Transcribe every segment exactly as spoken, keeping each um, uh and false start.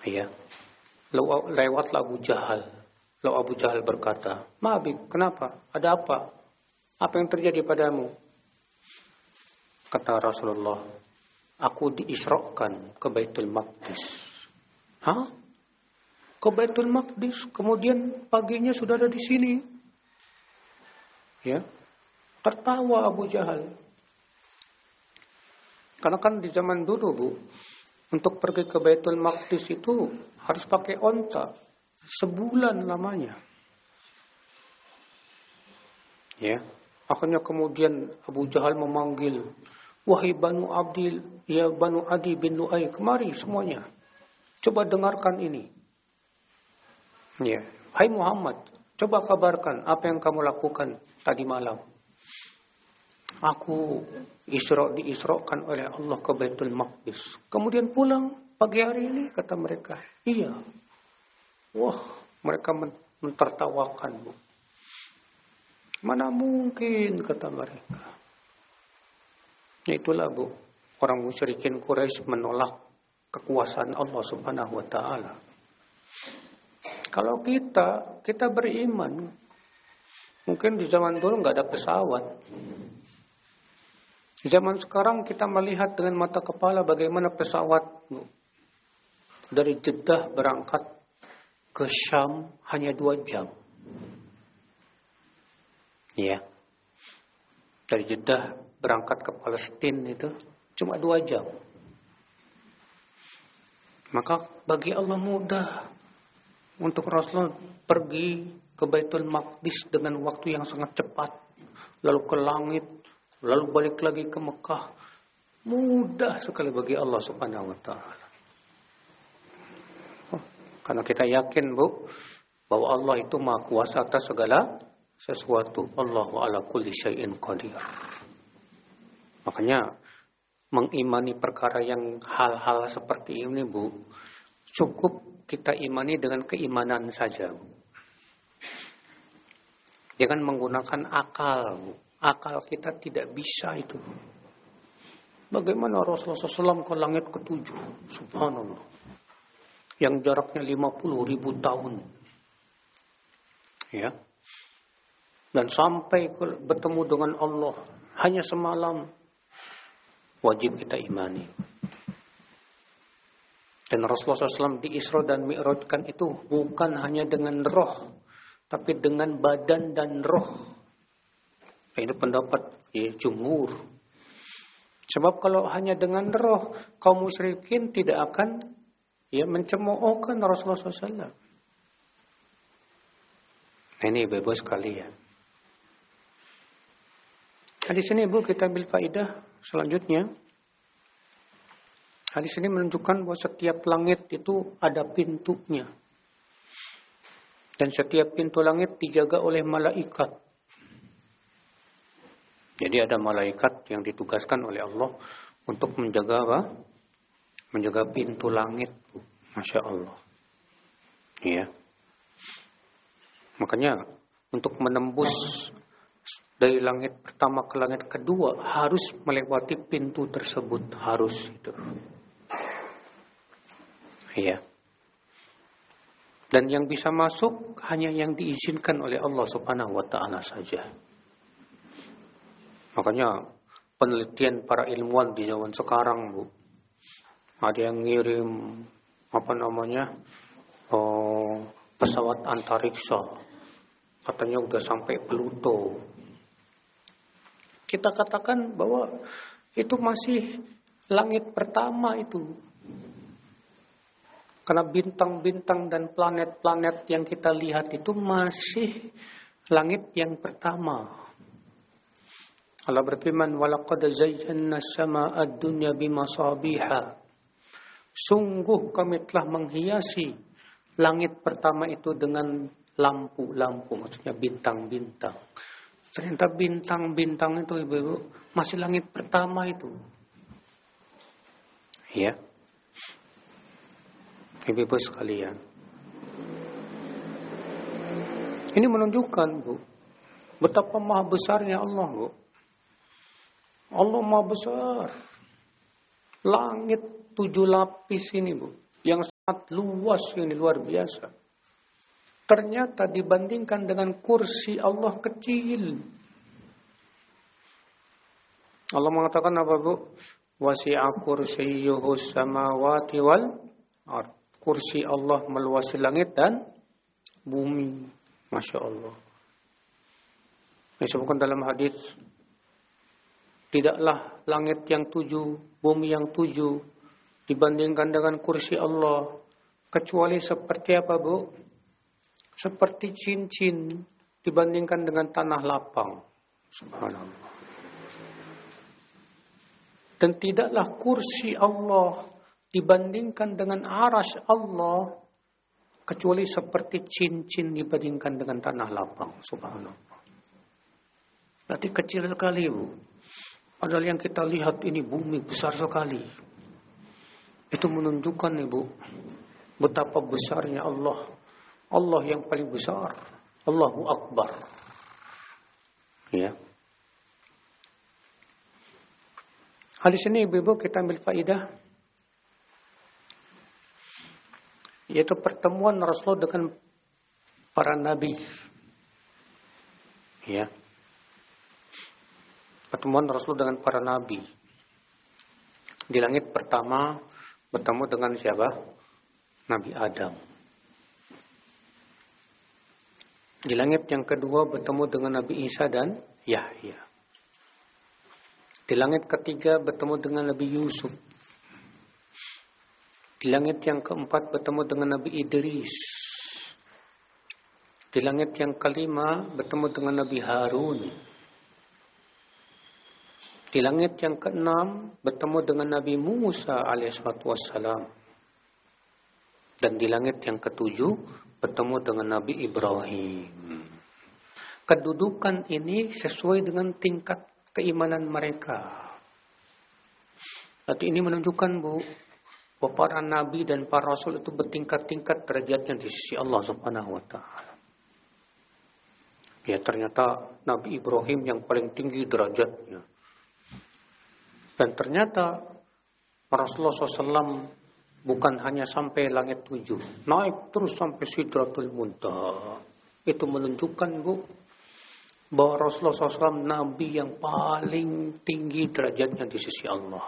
Ya. Lewatlah Abu Jahal. Lalu Abu Jahal berkata, "Ma'abik, kenapa? Ada apa? Apa yang terjadi padamu?" Kata Rasulullah, "Aku diisrakan ke Baitul Maqdis." Hah? Ke Baitul Maqdis, kemudian paginya sudah ada di sini. Ya. Tertawa Abu Jahal. Karena kan di zaman dulu, Bu, untuk pergi ke Baitul Maqdis itu harus pakai onta. Sebulan lamanya. Ya. Akhirnya kemudian Abu Jahal memanggil, "Wahai Banu Abdil, ya Banu Adi bin Lu'ay, kemari semuanya. Coba dengarkan ini. Ya. Hai Muhammad, coba kabarkan apa yang kamu lakukan tadi malam." "Aku isra diisrakan oleh Allah ke Baitul Maqdis. Kemudian pulang pagi hari ini," kata mereka. "Iya." Wah, mereka mentertawakan, Bu. "Mana mungkin," kata mereka. Itulah, Bu, orang musyrikin Quraisy menolak kekuasaan Allah Subhanahu wa taala. Kalau kita, kita beriman, mungkin di zaman dulu nggak ada pesawat. Di zaman sekarang kita melihat dengan mata kepala bagaimana pesawat, Bu, dari Jeddah berangkat ke Syam hanya dua jam. Ya. Dari Jeddah berangkat ke Palestina itu cuma dua jam. Maka bagi Allah mudah untuk Rasulullah pergi ke Baitul Maqdis dengan waktu yang sangat cepat, lalu ke langit, lalu balik lagi ke Mekah. Mudah sekali bagi Allah Subhanahu wa taala. Karena kita yakin, Bu, bahwa Allah itu Maha Kuasa atas segala sesuatu. Allahu ala kulli syai'in qadir. Makanya mengimani perkara yang hal-hal seperti ini, Bu, cukup kita imani dengan keimanan saja, Bu. Jangan menggunakan akal, Bu. Akal kita tidak bisa itu. Bagaimana Rasulullah shallallahu alaihi wasallam ke langit ketujuh? Subhanallah. Yang jaraknya lima puluh ribu tahun. Ya. Dan sampai bertemu dengan Allah hanya semalam. Wajib kita imani. Dan Rasulullah shallallahu alaihi wasallam di Isra dan Mi'rajkan itu bukan hanya dengan roh, tapi dengan badan dan roh. Ini pendapat ya, jumhur. Sebab kalau hanya dengan roh, kaum musyrikin tidak akan ya mencemoohkan Rasulullah shallallahu alaihi wasallam. Ini bebas sekali ya. Hadis ini, Bu, kita ambil faidah selanjutnya. Hadis ini menunjukkan bahwa setiap langit itu ada pintunya. Dan setiap pintu langit dijaga oleh malaikat. Jadi ada malaikat yang ditugaskan oleh Allah untuk menjaga apa? Menjaga pintu langit, Masya Allah. Ya. Makanya untuk menembus dari langit pertama ke langit kedua harus melewati pintu tersebut, harus itu. Ya. Dan yang bisa masuk hanya yang diizinkan oleh Allah Subhanahu wa taala saja. Makanya penelitian para ilmuwan di zaman sekarang, Bu, ada yang ngirim apa namanya oh, pesawat antariksa, katanya udah sampai Pluto. Kita katakan bahwa itu masih langit pertama itu, karena bintang-bintang dan planet-planet yang kita lihat itu masih langit yang pertama. Allah berfirman, "Walaqad zayyana as-samaa'a ad-dunya bimasabiha." Sungguh kami telah menghiasi langit pertama itu dengan lampu-lampu, maksudnya bintang-bintang. Ternyata bintang-bintang itu, Ibu-ibu, masih langit pertama itu. Ya. Ibu-ibu sekalian. Ini menunjukkan, Bu, betapa maha besarnya Allah, Bu. Allah maha besar. Langit tujuh lapis ini, Bu, yang luas, ini luar biasa. Ternyata dibandingkan dengan kursi Allah kecil. Allah mengatakan apa, Bu? Wasi'a kursiyyuhu samawati wal ard. Kursi Allah meluasi langit dan bumi. Masya Allah. Disebutkan dalam hadis, tidaklah langit yang tujuh, bumi yang tujuh dibandingkan dengan kursi Allah, kecuali seperti apa, Bu? Seperti cincin dibandingkan dengan tanah lapang. Subhanallah. Dan tidaklah kursi Allah dibandingkan dengan arasy Allah, kecuali seperti cincin dibandingkan dengan tanah lapang. Subhanallah. Berarti kecil sekali, Bu. Padahal yang kita lihat ini bumi besar sekali. Itu menunjukkan, Ibu, betapa besarnya Allah. Allah yang paling besar. Allahu Akbar. Ya. Hadis ini, Ibu, kita ambil faidah, yaitu pertemuan Rasulullah dengan para nabi. Ya. Pertemuan Rasulullah dengan para nabi. Di langit pertama bertemu dengan siapa? Nabi Adam. Di langit yang kedua bertemu dengan Nabi Isa dan Yahya. Di langit ketiga bertemu dengan Nabi Yusuf. Di langit yang keempat bertemu dengan Nabi Idris. Di langit yang kelima bertemu dengan Nabi Harun. Di langit yang keenam bertemu dengan Nabi Musa alaihissalatu wassalam. Dan di langit yang ketujuh bertemu dengan Nabi Ibrahim. Kedudukan ini sesuai dengan tingkat keimanan mereka. Berarti ini menunjukkan, Bu, bahwa para nabi dan para rasul itu bertingkat-tingkat derajatnya di sisi Allah Subhanahu wa taala. Ya, ternyata Nabi Ibrahim yang paling tinggi derajatnya. Dan ternyata Rasulullah shallallahu alaihi wasallam bukan hanya sampai langit tujuh, naik terus sampai Sidratul Muntaha. Itu menunjukkan, Bu, bahwa Rasulullah shallallahu alaihi wasallam Nabi yang paling tinggi derajatnya di sisi Allah.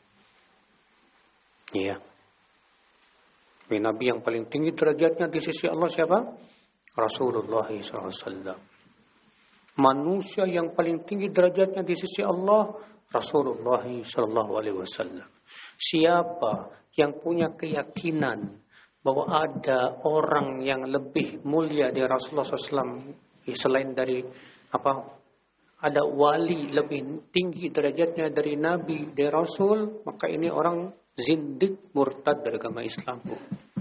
Iya. Nabi yang paling tinggi derajatnya di sisi Allah siapa? Rasulullah shallallahu alaihi wasallam. Manusia yang paling tinggi derajatnya di sisi Allah, Rasulullah shallallahu alaihi wasallam. Siapa yang punya keyakinan bahwa ada orang yang lebih mulia dari Rasulullah shallallahu alaihi wasallam selain dari apa? Ada wali lebih tinggi derajatnya dari Nabi, dari Rasul, maka ini orang zindik, murtad dari agama Islam, Bu.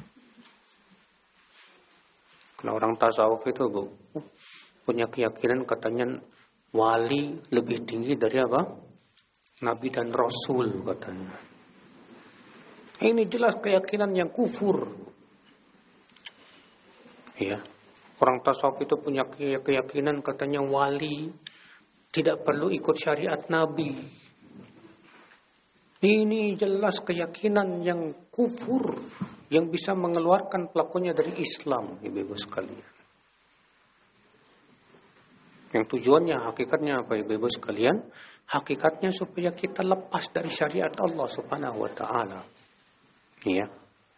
Karena orang tasawuf itu, Bu, punya keyakinan katanya wali lebih tinggi dari apa? Nabi dan Rasul katanya. Ini jelas keyakinan yang kufur. Ya. Orang tasawuf itu punya keyakinan katanya wali tidak perlu ikut syariat Nabi. Ini jelas keyakinan yang kufur yang bisa mengeluarkan pelakunya dari Islam, Ibu-ibu sekalian. Yang tujuannya hakikatnya apa, Ibu-ibu sekalian? Hakikatnya supaya kita lepas dari syariat Allah Subhanahu wa taala. Iya.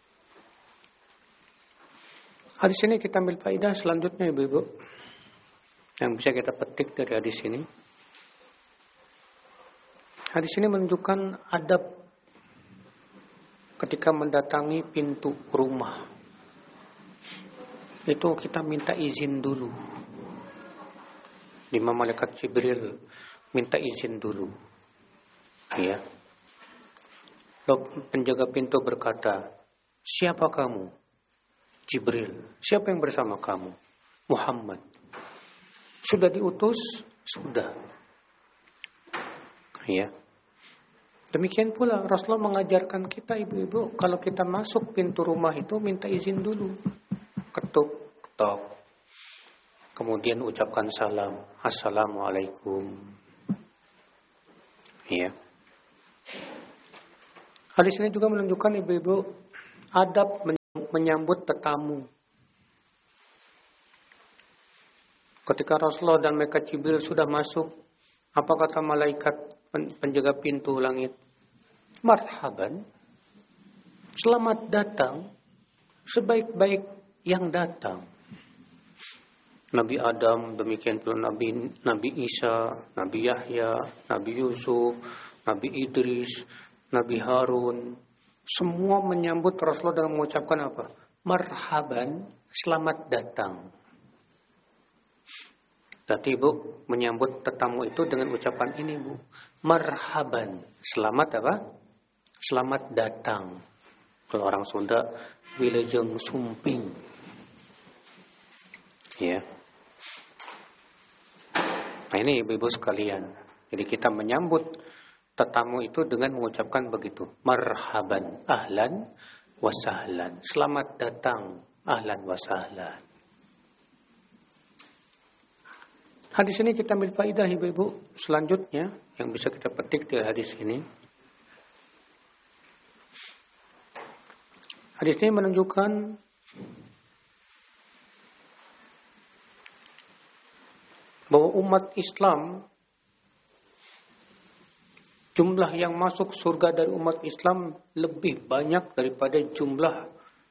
Hadis ini kita ambil faedah selanjutnya, Ibu-ibu, yang bisa kita petik dari hadis ini. Hadis ini menunjukkan adab ketika mendatangi pintu rumah. Itu kita minta izin dulu. Lima malaikat Jibril minta izin dulu. Ya. Lalu penjaga pintu berkata, "Siapa kamu?" Jibril. "Siapa yang bersama kamu?" "Muhammad." "Sudah diutus?" "Sudah." Ya. Demikian pula Rasulullah mengajarkan kita, ibu-ibu, kalau kita masuk pintu rumah itu minta izin dulu. Ketuk, ketok. Kemudian ucapkan salam. Assalamualaikum. Ya. Hadis ini juga menunjukkan, ibu-ibu, adab buat menyambut tetamu. Ketika Rasulullah dan malaikat Jibril sudah masuk, apa kata malaikat penjaga pintu langit? Marhaban, selamat datang, sebaik-baik yang datang. Nabi Adam, demikian pula Nabi Nabi Isa, Nabi Yahya, Nabi Yusuf, Nabi Idris, Nabi Harun, semua menyambut Rasulullah dengan mengucapkan apa? Marhaban, selamat datang. Berarti Ibu menyambut tetamu itu dengan ucapan ini, Bu. Marhaban, selamat apa? Selamat datang. Kalau orang Sunda, wilujeng sumping. Ya. Nah ini Ibu-ibu sekalian. Jadi kita menyambut tetamu itu dengan mengucapkan begitu. Marhaban, ahlan wa sahlan. Selamat datang, ahlan wa sahlan. Hadis ini kita ambil faidah Ibu-ibu selanjutnya yang bisa kita petik dari hadis ini. Hadis ini menunjukkan bahwa umat Islam, jumlah yang masuk surga dari umat Islam lebih banyak daripada jumlah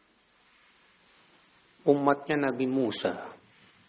umatnya Nabi Musa.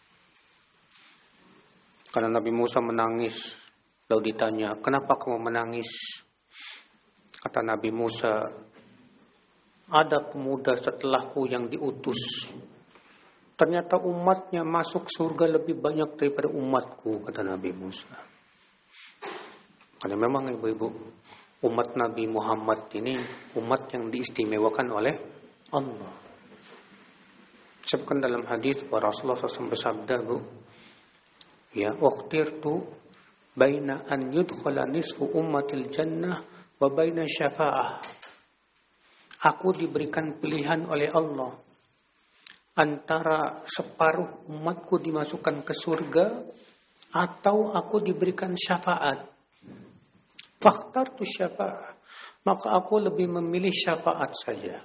Karena Nabi Musa menangis, lalu ditanya, kenapa kamu menangis? Kata Nabi Musa, ada pemuda setelahku yang diutus. Ternyata umatnya masuk surga lebih banyak daripada umatku, kata Nabi Musa. Karena memang ibu-ibu, umat Nabi Muhammad ini umat yang diistimewakan oleh Allah. Sebutkan dalam hadis bahwa Rasulullah shallallahu alaihi wasallam bersabda, Bu, ya, ukhtirtu baina an yudkhala nisfu ummatil jannah wa baina syafa'ah. Aku diberikan pilihan oleh Allah antara separuh umatku dimasukkan ke surga atau aku diberikan syafaat. Fakhtartu syafa'ah, maka aku lebih memilih syafaat saja.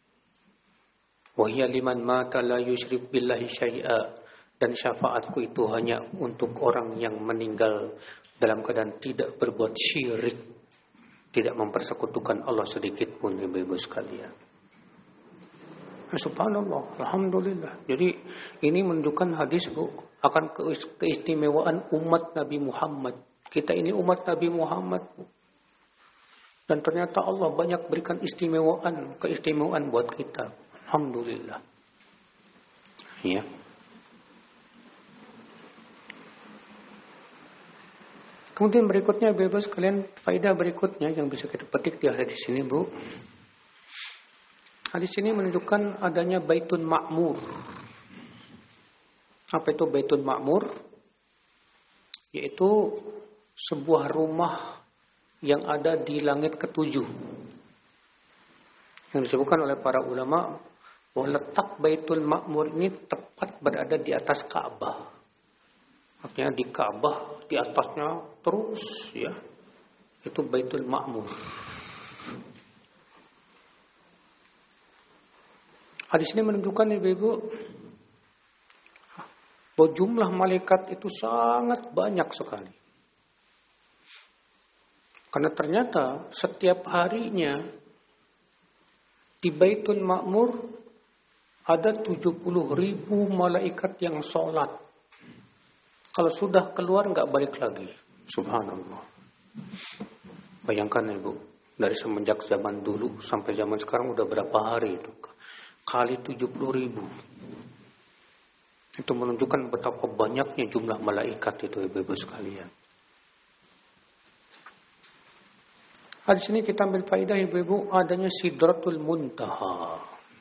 Wa hiya liman mata la yusyrik billahi syai'a. Dan syafaatku itu hanya untuk orang yang meninggal dalam keadaan tidak berbuat syirik, tidak mempersekutukan Allah sedikit pun, ibu-ibu sekalian. Subhanallah, alhamdulillah. Jadi ini menunjukkan hadis, Bu, akan keistimewaan umat Nabi Muhammad. Kita ini umat Nabi Muhammad, Bu. Dan ternyata Allah banyak berikan istimewaan, keistimewaan buat kita. Alhamdulillah. Ya. Kemudian berikutnya, bebas kalian, faedah berikutnya yang bisa kita petik di hadis ini, Bu. Hadis ini menunjukkan adanya Baitun Ma'mur. Apa itu Baitun Ma'mur? Yaitu sebuah rumah yang ada di langit ketujuh. Yang disebutkan oleh para ulama bahwa letak Baitul Ma'mur ini tepat berada di atas Ka'bah. Artinya di Ka'bah, di atasnya terus, ya, itu Baitul Ma'mur. Hadis ini menunjukkan, ibu-ibu, bahwa jumlah malaikat itu sangat banyak sekali. Karena ternyata setiap harinya di Baitul Ma'mur ada tujuh puluh ribu malaikat yang sholat. Kalau sudah keluar nggak balik lagi. Subhanallah. Bayangkan, Ibu, dari semenjak zaman dulu sampai zaman sekarang udah berapa hari itu? Kali tujuh puluh ribu. Itu menunjukkan betapa banyaknya jumlah malaikat itu, Ibu-ibu sekalian. Hadis ini kita ambil faedah, Ibu-ibu, adanya Sidratul Muntaha.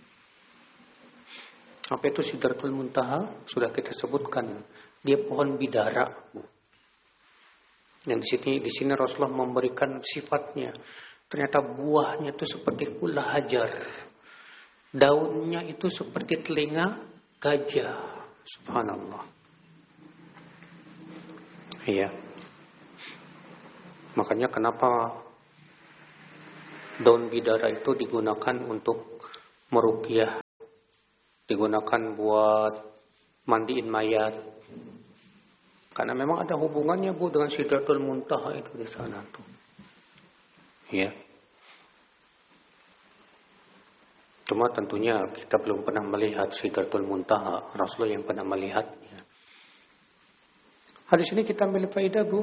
Apa itu Sidratul Muntaha? Sudah kita sebutkan. Dia pohon bidara, Bu. Yang di sini di sini Rasulullah memberikan sifatnya. Ternyata buahnya itu seperti kula hajar. Daunnya itu seperti telinga gajah. Subhanallah. Iya. Makanya kenapa daun bidara itu digunakan untuk meruqyah digunakan buat mandiin mayat. Karena memang ada hubungannya Bu dengan Sidratul Muntaha itu di sana tuh. Ya. Cuma tentunya kita belum pernah melihat Sidratul Muntaha, Rasulullah yang pernah melihatnya. Hadis ini kita ambil faedah Bu,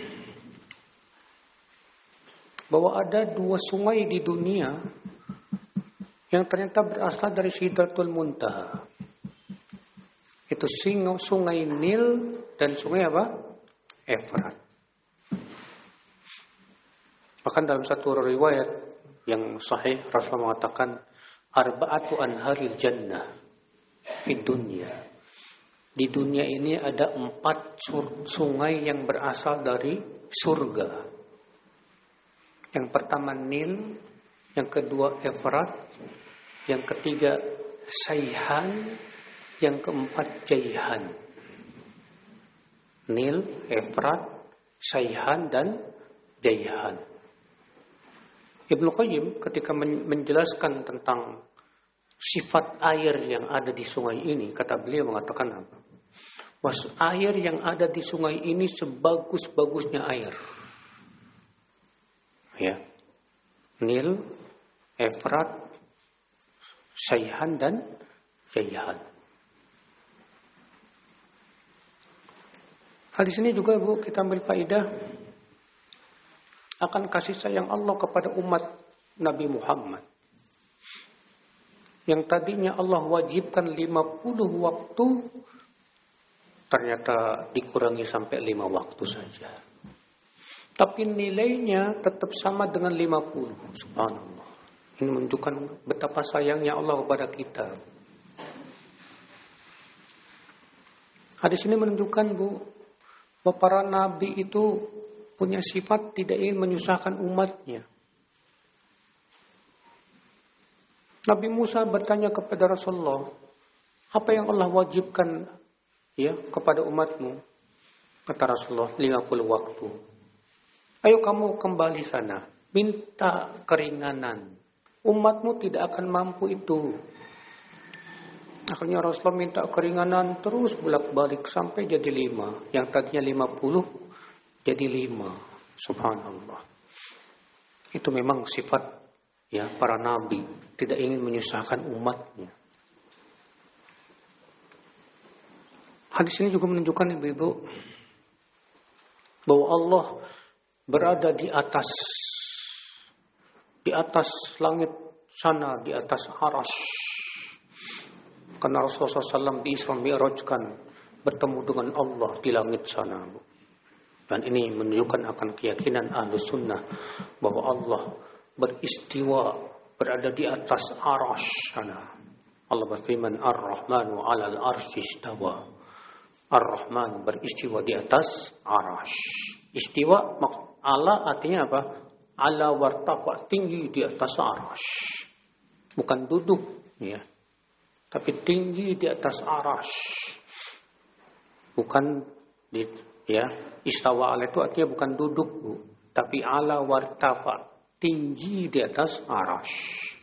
bahwa ada dua sungai di dunia yang ternyata berasal dari Sidratul Muntaha. Itu sungai Nil dan sungai apa? Efrat. Bahkan dalam satu riwayat yang sahih Rasulullah mengatakan arba'atu anharil jannah di dunia. Di dunia ini ada empat sungai yang berasal dari surga. Yang pertama Nil, yang kedua Efrat, yang ketiga Sayhan, yang keempat Jayhan. Nil, Efrat, Sayhan dan Jayhan. Ibnu Qayyim ketika menjelaskan tentang sifat air yang ada di sungai ini, kata beliau mengatakan apa? Was air yang ada di sungai ini sebagus-bagusnya air. Ya. Nil, Efrat, Sayhan dan Jayhan. Hadis ini juga Bu kita ambil faedah akan kasih sayang Allah kepada umat Nabi Muhammad. Yang tadinya Allah wajibkan lima puluh waktu, ternyata dikurangi sampai lima waktu saja. Tapi nilainya tetap sama dengan lima puluh. Subhanallah. Ini menunjukkan betapa sayangnya Allah kepada kita. Hadis ini menunjukkan Bu, bahwa para nabi itu punya sifat tidak ingin menyusahkan umatnya. Nabi Musa bertanya kepada Rasulullah, apa yang Allah wajibkan ya kepada umatmu? Kata Rasulullah, lima puluh waktu. Ayo kamu kembali sana, minta keringanan. Umatmu tidak akan mampu itu. Akhirnya Rasulullah minta keringanan terus bolak-balik sampai jadi lima. Yang tadinya lima puluh jadi lima. Subhanallah. Itu memang sifat ya para nabi, tidak ingin menyusahkan umatnya. Hadis ini juga menunjukkan ibu-ibu bahwa Allah berada di atas di atas langit sana, di atas arsy. Karena Rasulullah shallallahu alaihi wasallam di Isra Mi'rajkan bertemu dengan Allah di langit sana. Dan ini menunjukkan akan keyakinan Ahlus Sunnah bahwa Allah beristiwa, berada di atas arsy sana. Allah berfirman, Ar-Rahmanu 'alal arsy istawa. Ar-Rahman beristiwa di atas arsy. Istiwa ala artinya apa? Ala wartafa, tinggi di atas arsy. Bukan duduk ya. Tapi tinggi di atas arsy. Bukan di ya, istawa ala itu artinya bukan duduk, Bu, tapi ala wartafa, tinggi di atas arsy.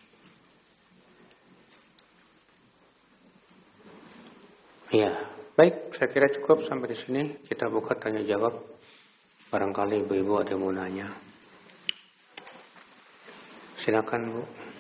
Ya, baik, saya kira cukup sampai di sini. Kita buka tanya jawab. Barangkali ibu-ibu ada yang mau nanya. Silakan, Bu.